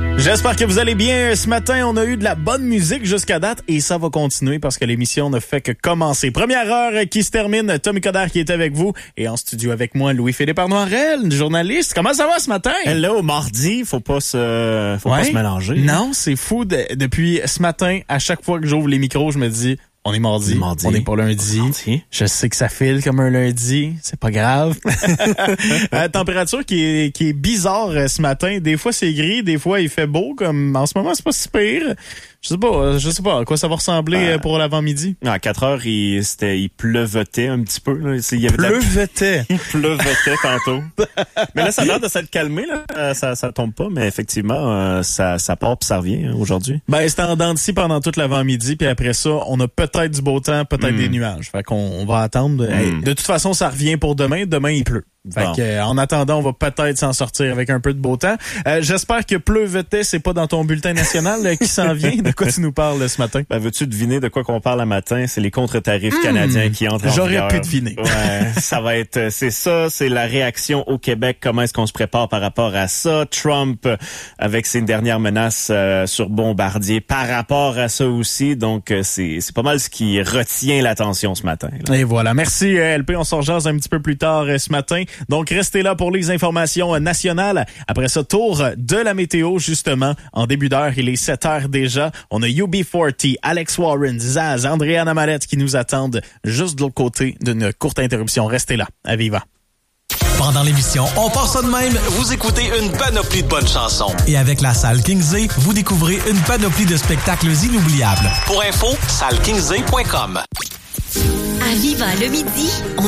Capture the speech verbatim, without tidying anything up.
J'espère que vous allez bien. Ce matin, on a eu de la bonne musique jusqu'à date et ça va continuer parce que l'émission ne fait que commencer. Première heure qui se termine. Tommy Coderre qui est avec vous et en studio avec moi, Louis-Philippe Arnoirel, journaliste. Comment ça va ce matin? Hello, mardi, faut pas se, faut ouais. pas se mélanger. Non, c'est fou. De, depuis ce matin, à chaque fois que j'ouvre les micros, je me dis... On est mardi, mardi. On n'est pas lundi. mardi. Je sais que ça file comme un lundi, c'est pas grave. La température qui est, qui est bizarre ce matin. Des fois c'est gris, des fois il fait beau. Comme en ce moment c'est pas si pire. Je sais pas, je sais pas à quoi ça va ressembler euh, pour l'avant-midi. À quatre heures, il, c'était, il pleuvetait un petit peu. Là. Il y avait pleuvetait. Il pleuvetait tantôt. Mais là, ça a l'air de s'être calmé. Là. Ça, ça tombe pas, mais effectivement, euh, ça, ça part puis ça revient hein, aujourd'hui. Ben, c'était en dents de scie pendant toute l'avant-midi, puis après ça, on a peut-être du beau temps, peut-être mm. des nuages. Fait qu'on on va attendre. Mm. Hey, de toute façon, ça revient pour demain. Demain, il pleut. Fait bon. que, euh, en attendant, on va peut-être s'en sortir avec un peu de beau temps. Euh, j'espère que pleuvetait, c'est pas dans ton bulletin national euh, qui s'en vient. De quoi tu nous parles ce matin? Ben, veux-tu deviner de quoi qu'on parle le matin? C'est les contre-tarifs mmh, canadiens qui entrent en J'aurais vigueur. pu deviner. Ouais, ça va être, c'est ça, c'est la réaction au Québec. Comment est-ce qu'on se prépare par rapport à ça? Trump, avec ses dernières menaces euh, sur Bombardier, par rapport à ça aussi. Donc, euh, c'est, c'est pas mal ce qui retient l'attention ce matin. Là. Et voilà. Merci, L P. On s'en jase un petit peu plus tard euh, ce matin. Donc, restez là pour les informations nationales. Après ça, tour de la météo, justement. En début d'heure, il est sept heures déjà. On a U B quarante, Alex Warren, Zaz, Andréana Mallette qui nous attendent juste de l'autre côté d'une courte interruption. Restez là. À Viva. Pendant l'émission On part ça de même, vous écoutez une panoplie de bonnes chansons. Et avec la salle Kingsley, vous découvrez une panoplie de spectacles inoubliables. Pour info, salle kingsley point com. À Viva le midi, on